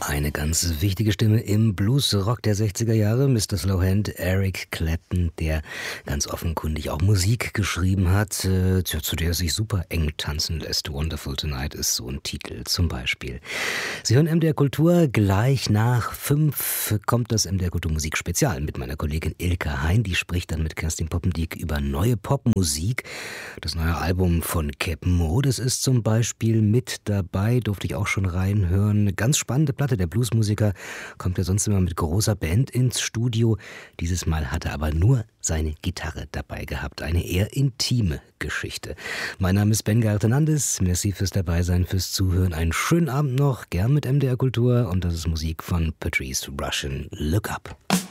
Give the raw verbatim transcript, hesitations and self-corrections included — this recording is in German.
Eine ganz wichtige Stimme im Bluesrock der sechziger Jahre, Mister Slowhand, Eric Clapton, der ganz offenkundig auch Musik geschrieben hat, äh, zu, zu der es sich super eng tanzen lässt. Wonderful Tonight ist so ein Titel zum Beispiel. Sie hören M D R Kultur, gleich nach fünf kommt das M D R Kultur Musik Spezial mit meiner Kollegin Ilka Hein. Die spricht dann mit Kerstin Poppendiek über neue Popmusik. Das neue Album von Keb' Mo', das ist zum Beispiel mit dabei, durfte ich auch schon reinhören. Eine ganz spannende Platte. Der Bluesmusiker kommt ja sonst immer mit großer Band ins Studio. Dieses Mal hat er aber nur seine Gitarre dabei gehabt. Eine eher intime Geschichte. Mein Name ist Ben Gartenandes. Merci fürs Dabeisein, fürs Zuhören. Einen schönen Abend noch. Gern mit M D R Kultur. Und das ist Musik von Patrice Rushen. Look Up.